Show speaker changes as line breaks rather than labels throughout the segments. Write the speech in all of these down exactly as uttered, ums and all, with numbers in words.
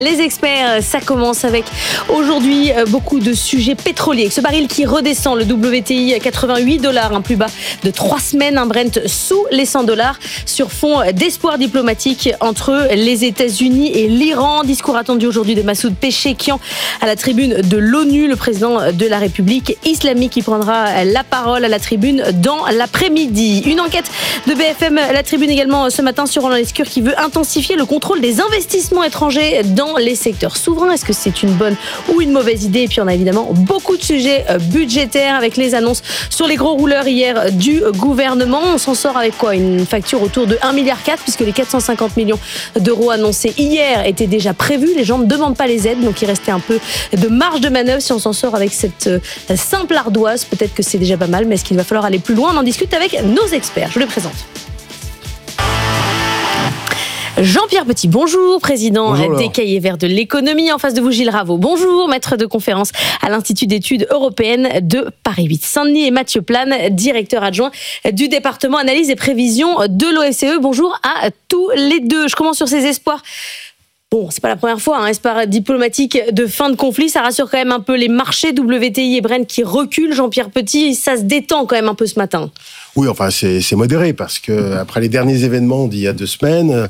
Les experts, ça commence avec aujourd'hui beaucoup de sujets pétroliers. Ce baril qui redescend, le W T I à quatre-vingt-huit dollars, un plus bas de trois semaines, un Brent sous les cent dollars sur fond d'espoir diplomatique entre les États-Unis et l'Iran. Discours attendu aujourd'hui de Massoud Pezeshkian à la tribune de l'ONU, le président de la République islamique qui prendra la parole à la tribune dans l'après-midi. Une enquête de B F M, la tribune également ce matin sur Roland Lescure qui veut intensifier le contrôle des investissements étrangers dans les secteurs souverains. Est-ce que c'est une bonne ou une mauvaise idée? Et puis on a évidemment beaucoup de sujets budgétaires avec les annonces sur les gros rouleurs hier du gouvernement. On s'en sort avec quoi? Une facture autour de un virgule quatre milliard puisque les quatre cent cinquante millions d'euros annoncés hier étaient déjà prévus. Les gens ne demandent pas les aides, donc il restait un peu de marge de manœuvre. Si on s'en sort avec cette simple ardoise, peut-être que c'est déjà pas mal, mais est-ce qu'il va falloir aller plus loin? On en discute avec nos experts. Je les présente. Jean-Pierre Petit, bonjour, président bonjour, des Cahiers Verts de l'économie. En face de vous, Gilles Raveau, bonjour, maître de conférence à l'Institut d'études européennes de Paris huit Saint-Denis. Et Mathieu Plane, directeur adjoint du département analyse et prévision de l'O F C E. Bonjour à tous les deux. Je commence sur ces espoirs. Bon, c'est pas la première fois, un hein, espoir diplomatique de fin de conflit. Ça rassure quand même un peu les marchés. W T I et Brent qui reculent. Jean-Pierre Petit, ça se détend quand même un peu ce matin.
Oui, enfin, c'est, c'est modéré parce que après les derniers événements d'il y a deux semaines,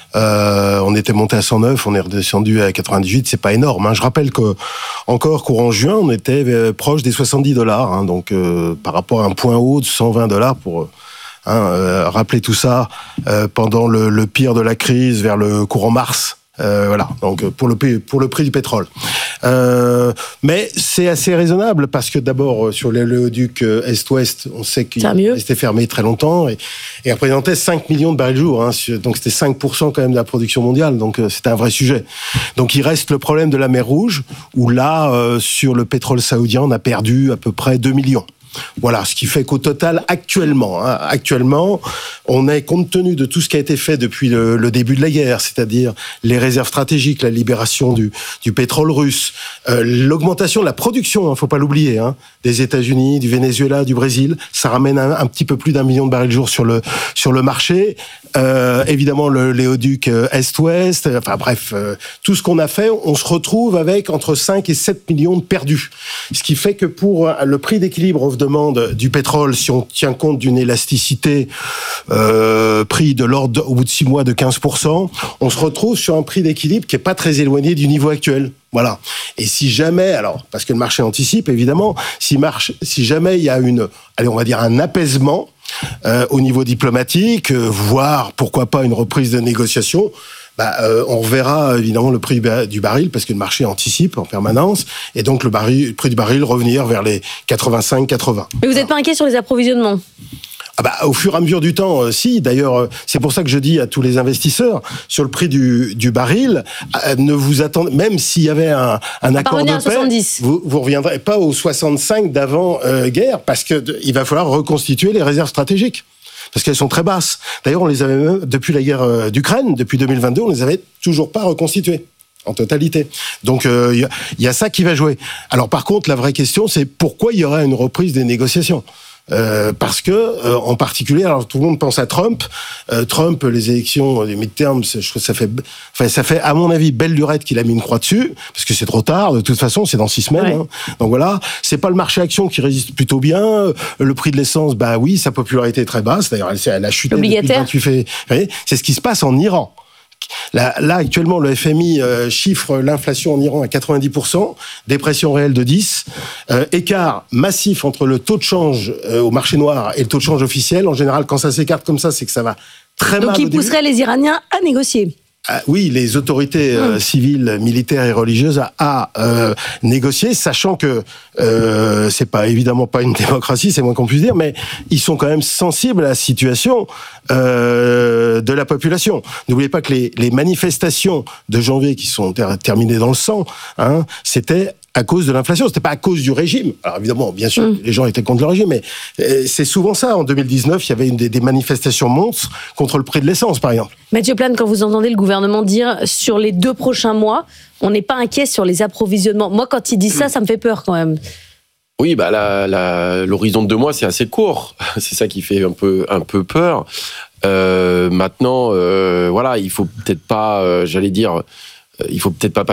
euh, on était monté à cent neuf, on est redescendu à quatre-vingt-dix-huit. C'est pas énorme. Hein. Je rappelle que encore courant juin, on était proche des soixante-dix dollars. Hein, donc, euh, par rapport à un point haut de cent vingt dollars pour hein, euh, rappeler tout ça euh, pendant le, le pire de la crise vers le courant mars. Euh, voilà, donc pour le pour le prix du pétrole. Euh, mais c'est assez raisonnable parce que d'abord sur l'éléoduc Est-Ouest, on sait qu'il restait fermé très longtemps et, et représentait cinq millions de barils jour. Hein, donc c'était cinq pour cent quand même de la production mondiale. Donc c'était un vrai sujet. Donc il reste le problème de la mer Rouge où là euh, sur le pétrole saoudien, on a perdu à peu près deux millions. Voilà, ce qui fait qu'au total, actuellement, hein, actuellement, on est, compte tenu de tout ce qui a été fait depuis le, le début de la guerre, c'est-à-dire les réserves stratégiques, la libération du, du pétrole russe, euh, l'augmentation de la production, hein, faut pas l'oublier, hein, des États-Unis, du Venezuela, du Brésil, ça ramène un, un petit peu plus d'un million de barils jour sur le sur le marché. Euh, évidemment, le l'éoduc Est-Ouest, enfin bref, euh, tout ce qu'on a fait, on se retrouve avec entre cinq et sept millions de perdus. Ce qui fait que pour le prix d'équilibre offre demande du pétrole, si on tient compte d'une élasticité euh, prix de l'ordre au bout de six mois de quinze pour cent, on se retrouve sur un prix d'équilibre qui est pas très éloigné du niveau actuel. Voilà. Et si jamais, alors, parce que le marché anticipe, évidemment, si marche, si jamais il y a une, allez, on va dire un apaisement, euh, au niveau diplomatique, euh, voire, pourquoi pas, une reprise de négociation, bah, euh, on reverra évidemment le prix du baril parce que le marché anticipe en permanence et donc le, baril, le prix du baril revenir vers les quatre-vingt-cinq quatre-vingts.
Mais vous n'êtes pas inquiet sur les approvisionnements?
Ah bah, au fur et à mesure du temps, euh, si. D'ailleurs, euh, c'est pour ça que je dis à tous les investisseurs, sur le prix du, du baril, euh, ne vous attendez, même s'il y avait un, un accord de paix, vous ne reviendrez pas aux soixante-cinq d'avant-guerre, euh, parce que de, il va falloir reconstituer les réserves stratégiques. Parce qu'elles sont très basses. D'ailleurs, on les avait même, depuis la guerre euh, d'Ukraine, depuis deux mille vingt-deux, on les avait toujours pas reconstituées. En totalité. Donc, il euh, y, y a ça qui va jouer. Alors, par contre, la vraie question, c'est pourquoi il y aurait une reprise des négociations? Euh, parce que, euh, en particulier, alors tout le monde pense à Trump. Euh, Trump, les élections des midterms, je trouve que ça fait, enfin, ça fait, à mon avis, belle lurette qu'il a mis une croix dessus, parce que c'est trop tard. De toute façon, c'est dans six semaines. Ouais. Hein. Donc voilà, c'est pas le marché action qui résiste plutôt bien. Le prix de l'essence, bah oui, sa popularité est très basse. D'ailleurs, elle, elle a chuté depuis le vingt-huit février. C'est ce qui se passe en Iran. Là, là, actuellement, le F M I euh, chiffre l'inflation en Iran à quatre-vingt-dix pour cent, dépression réelle de dix, euh, écart massif entre le taux de change euh, au marché noir et le taux de change officiel. En général, quand ça s'écarte comme ça, c'est que ça va très
Donc
mal.
Donc, il pousserait les Iraniens à négocier.
Ah, oui, les autorités euh, civiles, militaires et religieuses à, à euh, négocier, sachant que euh, c'est pas évidemment pas une démocratie, c'est moins qu'on puisse dire, mais ils sont quand même sensibles à la situation euh, de la population. N'oubliez pas que les, les manifestations de janvier qui sont ter- terminées dans le sang, hein, c'était à cause de l'inflation, c'était pas à cause du régime. Alors évidemment, bien sûr, mmh. les gens étaient contre le régime, mais c'est souvent ça. En deux mille dix-neuf, il y avait une des, des manifestations monstres contre le prix de l'essence, par exemple.
Mathieu Plane, quand vous entendez le gouvernement dire sur les deux prochains mois, on n'est pas inquiet sur les approvisionnements. Moi, quand il dit ça, ça me fait peur quand même.
Oui, bah la, la, l'horizon de deux mois, c'est assez court. C'est ça qui fait un peu, un peu peur. Euh, maintenant, euh, voilà, il faut peut-être pas, euh, j'allais dire, il faut peut-être pas